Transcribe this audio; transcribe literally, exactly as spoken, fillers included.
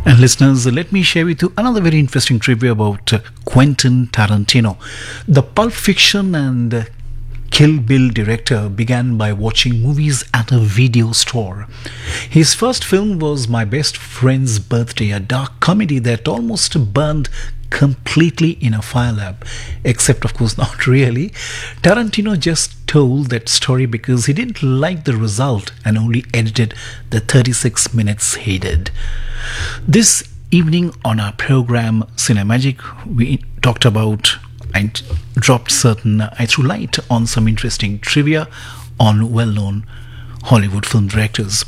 And listeners, let me share with you another very interesting trivia about uh, Quentin Tarantino. The Pulp Fiction and uh, Kill Bill director began by watching movies at a video store. His first film was My Best Friend's Birthday, a dark comedy that almost burned completely in a fire lab. Except, of course, not really. Tarantino just told that story because he didn't like the result and only edited the thirty-six minutes he did. This evening on our program Cinemagic, we talked about and dropped certain, I threw light on some interesting trivia on well-known Hollywood film directors.